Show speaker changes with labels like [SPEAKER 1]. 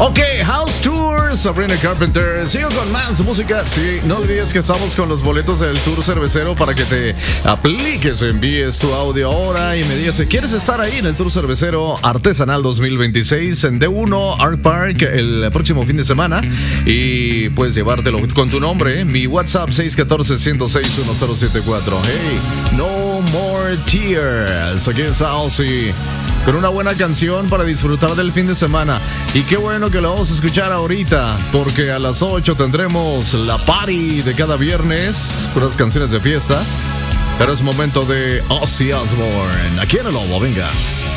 [SPEAKER 1] Ok, House Tour, Sabrina Carpenter. Sigo con más música. Sí, no olvides que estamos con los boletos del Tour Cervecero para que te apliques o envíes tu audio ahora y me digas si quieres estar ahí en el Tour Cervecero Artesanal 2026 en D1 Art Park el próximo fin de semana. Y puedes llevártelo con tu nombre. Mi WhatsApp 614-106-1074. Hey, no more tears. Aquí está Ozzy con una buena canción para disfrutar del fin de semana. Y qué bueno que lo vamos a escuchar ahorita, porque a las 8 tendremos la party de cada viernes, puras canciones de fiesta. Pero es momento de Ozzy Osbourne. Aquí en el Lobo, venga.